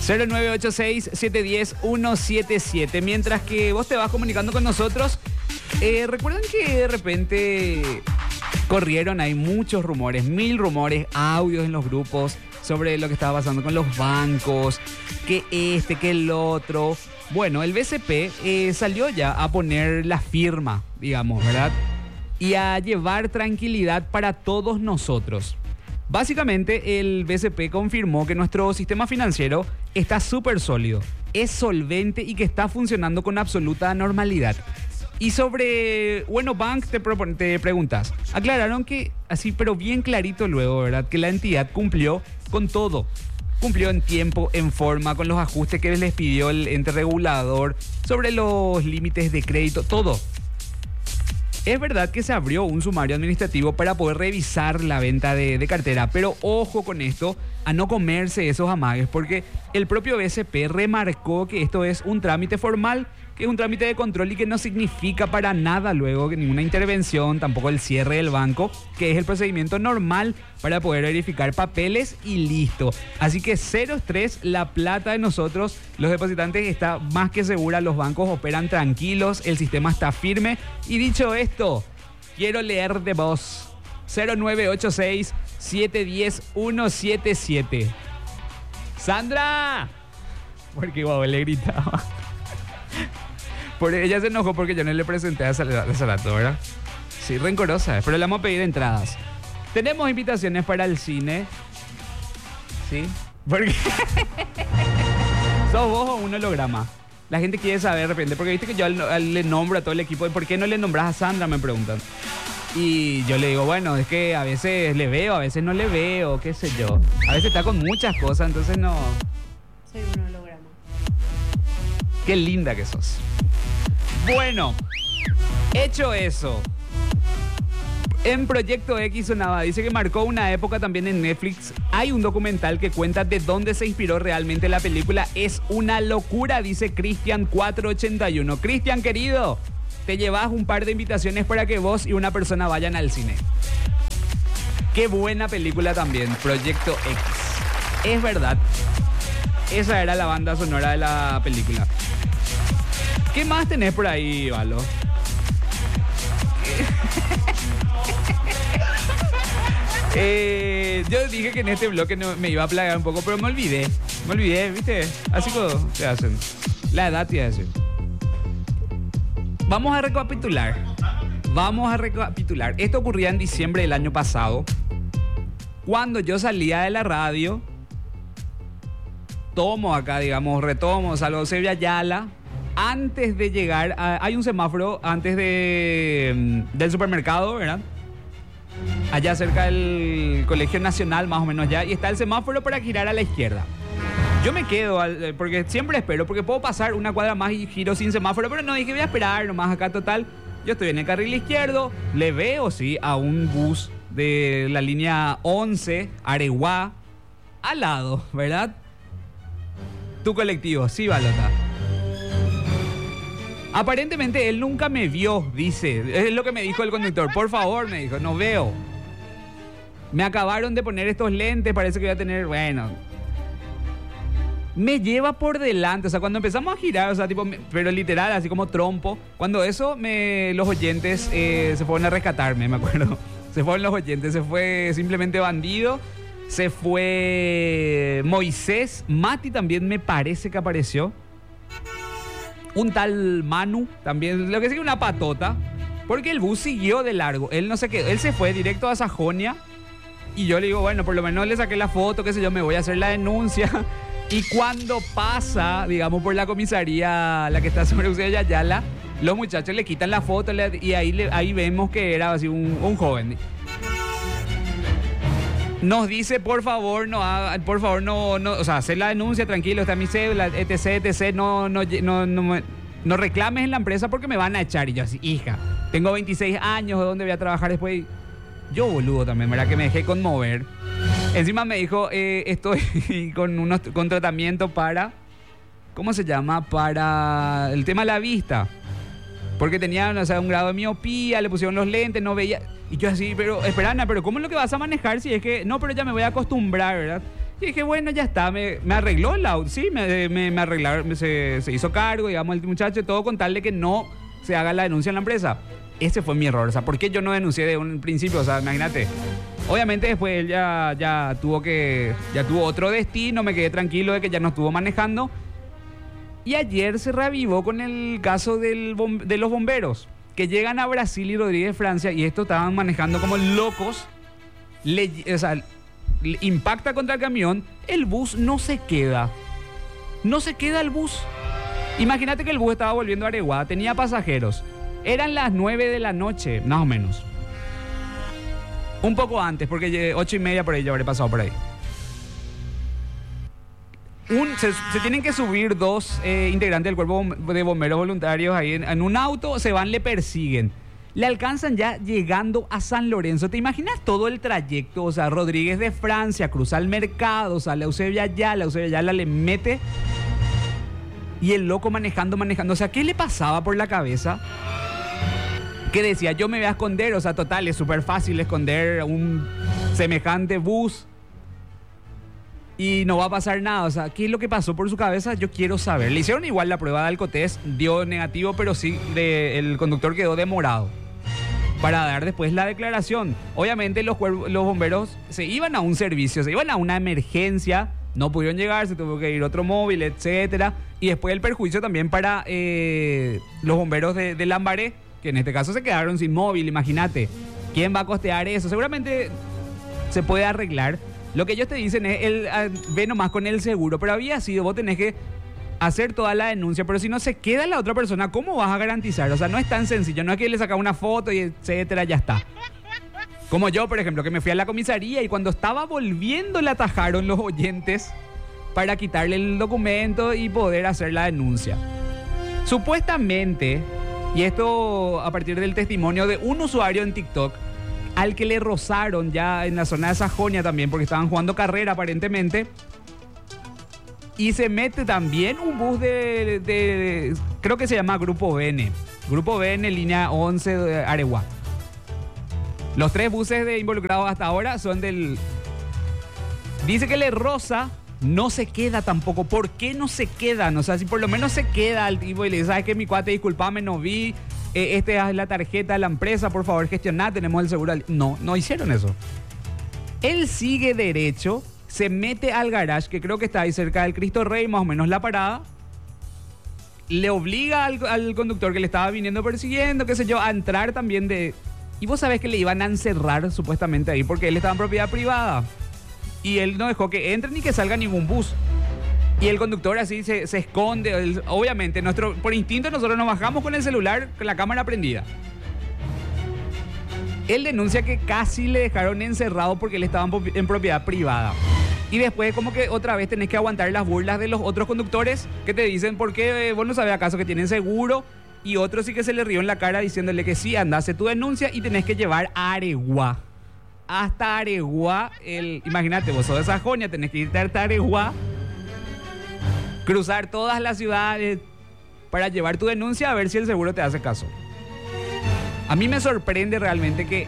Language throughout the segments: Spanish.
0986-710-177. Mientras que vos te vas comunicando con nosotros, recuerdan que de repente corrieron, hay muchos rumores, 1000 rumores, audios en los grupos sobre lo que estaba pasando con los bancos, que que el otro. Bueno, el BCP salió ya a poner la firma, digamos, ¿verdad? Y a llevar tranquilidad para todos nosotros. Básicamente, el BCP confirmó que nuestro sistema financiero está súper sólido, es solvente y que está funcionando con absoluta normalidad. Y sobre Bueno Bank te preguntas, aclararon que así, pero bien clarito luego, ¿verdad? Que la entidad cumplió con todo. Cumplió en tiempo, en forma, con los ajustes que les pidió el ente regulador, sobre los límites de crédito, todo. Es verdad que se abrió un sumario administrativo para poder revisar la venta de cartera, pero ojo con esto, a no comerse esos amagues, porque el propio BCP remarcó que esto es un trámite formal, que es un trámite de control y que no significa para nada luego que ninguna intervención, tampoco el cierre del banco, que es el procedimiento normal para poder verificar papeles y listo. Así que cero estrés, la plata de nosotros, los depositantes, está más que segura, los bancos operan tranquilos, el sistema está firme. Y dicho esto, quiero leer de vos. 0986-710-177. ¡Sandra! Porque guau, le gritaba. Ella se enojó porque yo no le presenté hace rato, ¿verdad? Sí, rencorosa, pero le vamos a pedir entradas. Tenemos invitaciones para el cine. ¿Sí? Porque sos vos o un holograma. La gente quiere saber de repente, porque viste que yo le nombro a todo el equipo. ¿Por qué no le nombras a Sandra? Me preguntan. Y yo le digo, bueno, es que a veces le veo, a veces no le veo, qué sé yo. A veces está con muchas cosas, entonces no. Soy un holograma. Qué linda que sos. Bueno, hecho eso, en Proyecto X sonaba, dice que marcó una época también en Netflix. Hay un documental que cuenta de dónde se inspiró realmente la película. Es una locura, dice Cristian 481. Cristian, querido, te llevas un par de invitaciones para que vos y una persona vayan al cine. Qué buena película también, Proyecto X. Es verdad, esa era la banda sonora de la película. ¿Qué más tenés por ahí, Valo? Yo dije que en este bloque no, me iba a plagar un poco, pero me olvidé, ¿viste? Así como te hacen. La edad te hace. Vamos a recapitular. Esto ocurría en diciembre del año pasado, cuando yo salía de la radio. Retomo, salgo de Sevilla Yala. Antes de llegar, hay un semáforo antes del supermercado, ¿verdad? Allá cerca del Colegio Nacional, más o menos ya. Y está el semáforo para girar a la izquierda. Yo me quedo, porque siempre espero, porque puedo pasar una cuadra más y giro sin semáforo, pero no, dije, voy a esperar nomás acá, total. Yo estoy en el carril izquierdo, le veo, sí, a un bus de la línea 11, Areguá, al lado, ¿verdad? Tu colectivo, sí, Balota. Aparentemente él nunca me vio, dice. Es lo que me dijo el conductor. Por favor, me dijo, no veo. Me acabaron de poner estos lentes, parece que voy a tener... Bueno. Me lleva por delante, o sea, cuando empezamos a girar, o sea, tipo, pero literal, así como trompo. Cuando eso, los oyentes se fueron a rescatarme, me acuerdo. Se fueron los oyentes, se fue simplemente Bandido. Se fue Moisés. Mati también me parece que apareció. Un tal Manu también, lo que sigue una patota, porque el bus siguió de largo, él no se quedó, él se fue directo a Sajonia y yo le digo, bueno, por lo menos le saqué la foto, qué sé yo, me voy a hacer la denuncia. Y cuando pasa, digamos, por la comisaría, la que está sobre Eusebio Yayala, los muchachos le quitan la foto y ahí vemos que era así un joven. Nos dice, por favor, no, o sea, hacer la denuncia, tranquilo, está mi cédula, etc, no reclames en la empresa porque me van a echar. Y yo así, hija, tengo 26 años, ¿de dónde voy a trabajar después? Yo, boludo, también, ¿verdad? Que me dejé conmover. Encima me dijo, estoy con tratamiento para, ¿cómo se llama? Para el tema de la vista. Porque tenía, o sea, un grado de miopía, le pusieron los lentes, no veía. Y yo así, pero, espera, Ana, pero ¿cómo es lo que vas a manejar si es que... No, pero ya me voy a acostumbrar, ¿verdad? Y dije, bueno, ya está, me arregló el auto. Sí, me arreglaron, se hizo cargo, digamos, el muchacho, todo con tal de que no se haga la denuncia en la empresa. Ese fue mi error. O sea, ¿por qué yo no denuncié de un principio? O sea, imagínate. Obviamente después él ya tuvo otro destino, me quedé tranquilo de que ya no estuvo manejando. Y ayer se reavivó con el caso de los bomberos, que llegan a Brasil y Rodríguez, Francia, y estos estaban manejando como locos. O sea, impacta contra el camión, el bus no se queda. No se queda el bus. Imagínate que el bus estaba volviendo a Areguá, tenía pasajeros. Eran las 9 de la noche, más o menos. Un poco antes, porque 8:30 por ahí, yo habré pasado por ahí. Se tienen que subir dos integrantes del cuerpo de bomberos voluntarios ahí en un auto, se van, le persiguen. Le alcanzan ya llegando a San Lorenzo. ¿Te imaginas todo el trayecto? O sea, Rodríguez de Francia cruza el mercado, sale a Eusebio Ayala le mete. Y el loco manejando. O sea, ¿qué le pasaba por la cabeza? Que decía, yo me voy a esconder. O sea, total, es súper fácil esconder un semejante bus y no va a pasar nada. O sea, ¿qué es lo que pasó por su cabeza? Yo quiero saber. Le hicieron igual la prueba de alcotés, dio negativo, pero sí el conductor quedó demorado para dar después la declaración. Obviamente los bomberos se iban a un servicio, se iban a una emergencia, no pudieron llegar, se tuvo que ir otro móvil, etcétera. Y después el perjuicio también para los bomberos de Lambaré, que en este caso se quedaron sin móvil. Imagínate, ¿quién va a costear eso? Seguramente se puede arreglar. Lo que ellos te dicen es, ve nomás con el seguro, pero había sido, vos tenés que hacer toda la denuncia, pero si no se queda la otra persona, ¿cómo vas a garantizar? O sea, no es tan sencillo, no es que le saca una foto y etcétera, ya está. Como yo, por ejemplo, que me fui a la comisaría y cuando estaba volviendo le atajaron los oyentes para quitarle el documento y poder hacer la denuncia. Supuestamente, y esto a partir del testimonio de un usuario en TikTok, al que le rozaron ya en la zona de Sajonia también, porque estaban jugando carrera aparentemente, y se mete también un bus de creo que se llama Grupo BN, línea 11 de Areguá. Los 3 buses involucrados hasta ahora son del... Dice que le roza, no se queda tampoco. ¿Por qué no se quedan? O sea, si por lo menos se queda al tipo y le dice, ¿sabes qué, mi cuate? Disculpame, no vi. Esta es la tarjeta de la empresa, por favor, gestionad, tenemos el seguro. No hicieron eso. Él sigue derecho, se mete al garage, que creo que está ahí cerca del Cristo Rey, más o menos la parada. Le obliga al conductor que le estaba viniendo persiguiendo, qué sé yo, a entrar también de... Y vos sabés que le iban a encerrar supuestamente ahí porque él estaba en propiedad privada. Y él no dejó que entre ni que salga ningún bus. Y el conductor así se esconde. Obviamente, por instinto nosotros nos bajamos con el celular, con la cámara prendida. Él denuncia que casi le dejaron encerrado porque él estaba en propiedad privada. Y después como que otra vez tenés que aguantar las burlas de los otros conductores que te dicen, ¿por qué vos no sabés acaso que tienen seguro? Y otro sí que se le rió en la cara diciéndole que sí, anda, hace tu denuncia y tenés que llevar a Areguá. Hasta Areguá, imagínate, vos sos de Sajonia, tenés que irte hasta Areguá, cruzar todas las ciudades para llevar tu denuncia a ver si el seguro te hace caso. A mí me sorprende realmente que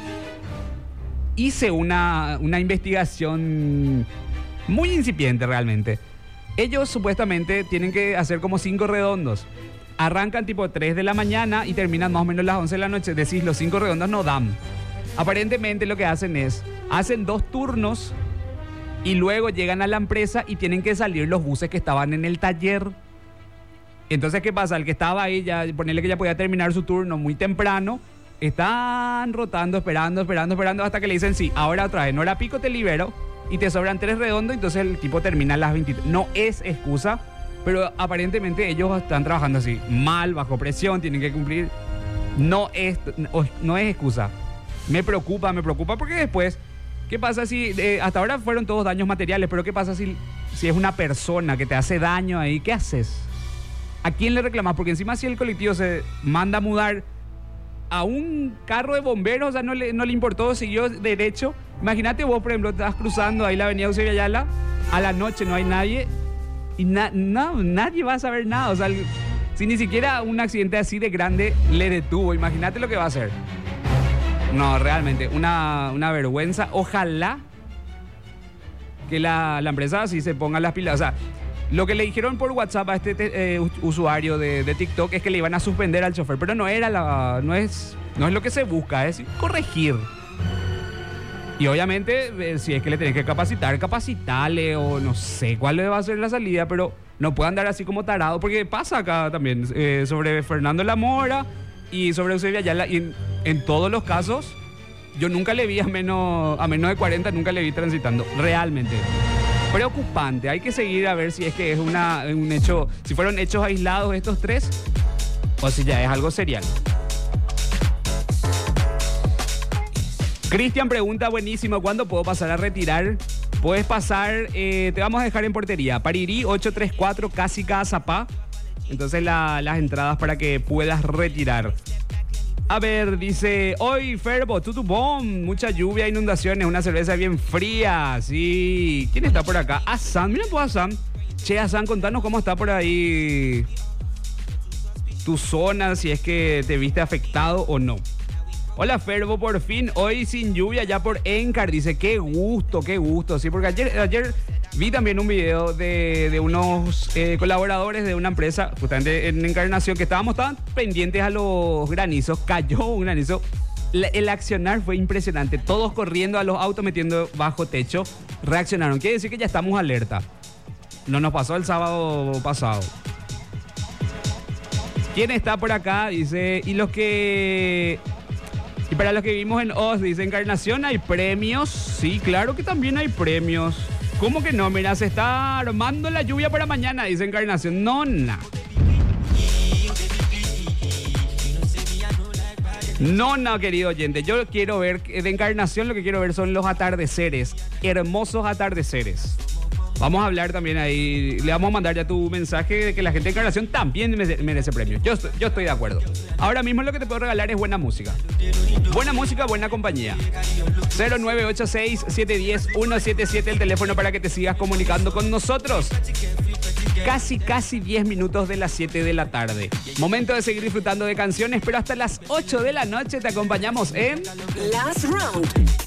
hice una investigación muy incipiente realmente. Ellos supuestamente tienen que hacer como 5 redondos. Arrancan tipo 3 de la mañana y terminan más o menos las 11 de la noche. Decís, los 5 redondos no dan. Aparentemente lo que hacen es, hacen 2 turnos y luego llegan a la empresa y tienen que salir los buses que estaban en el taller. Entonces, ¿qué pasa? El que estaba ahí, ya ponerle que ya podía terminar su turno muy temprano, están rotando, esperando hasta que le dicen, sí, ahora otra vez, no hora pico te libero y te sobran 3 redondos, entonces el tipo termina a las 23. No es excusa, pero aparentemente ellos están trabajando así, mal, bajo presión, tienen que cumplir. No es excusa. Me preocupa porque después, ¿qué pasa si, hasta ahora fueron todos daños materiales, pero qué pasa si es una persona que te hace daño ahí? ¿Qué haces? ¿A quién le reclamas? Porque encima si el colectivo se manda a mudar a un carro de bomberos, o sea, no le importó, siguió derecho. Imagínate vos, por ejemplo, estás cruzando ahí la avenida Eusebio Ayala, a la noche no hay nadie y nadie va a saber nada. O sea, si ni siquiera un accidente así de grande le detuvo, imagínate lo que va a hacer. No, realmente, una vergüenza. Ojalá que la empresa así se ponga las pilas. O sea, lo que le dijeron por WhatsApp a este usuario de TikTok es que le iban a suspender al chofer, pero no es lo que se busca, es corregir. Y obviamente, si es que le tenés que capacitarle o no sé cuál va a ser la salida, pero no puede andar así como tarado, porque pasa acá también sobre Fernando La Mora y sobre Eusebio Ayala, y en todos los casos, yo nunca le vi a menos de 40, nunca le vi transitando, realmente. Preocupante, hay que seguir a ver si es que es un hecho, si fueron hechos aislados estos tres, o si ya es algo serial. Cristian pregunta, buenísimo, ¿cuándo puedo pasar a retirar? Puedes pasar, te vamos a dejar en portería, Parirí 834, casi cada Zapá. Entonces las entradas para que puedas retirar. A ver, dice, hoy Ferbo, tutubón, mucha lluvia, inundaciones, una cerveza bien fría, sí. ¿Quién está por acá? Asan, mira pues Asan. Che, Asan, contanos cómo está por ahí tu zona, si es que te viste afectado o no. Hola Ferbo, por fin, hoy sin lluvia ya por Encar, dice, qué gusto, sí, porque ayer vi también un video de unos colaboradores de una empresa, justamente en Encarnación, que estaban pendientes a los granizos, cayó un granizo, el accionar fue impresionante, todos corriendo a los autos metiendo bajo techo, reaccionaron, quiere decir que ya estamos alerta, no nos pasó el sábado pasado. ¿Quién está por acá? Dice, y para los que vivimos en Oz, dice Encarnación, ¿hay premios? Sí, claro que también hay premios. ¿Cómo que no? Mira, se está armando la lluvia para mañana, dice Encarnación. No. No, querido oyente. Yo quiero ver, de Encarnación lo que quiero ver son los atardeceres. Hermosos atardeceres. Vamos a hablar también ahí, le vamos a mandar ya tu mensaje de que la gente de Encarnación también merece premios. Yo estoy de acuerdo. Ahora mismo lo que te puedo regalar es buena música. Buena música, buena compañía. 0986-710-177, el teléfono para que te sigas comunicando con nosotros. Casi 10 minutos de las 7 de la tarde. Momento de seguir disfrutando de canciones, pero hasta las 8 de la noche te acompañamos en Last Round.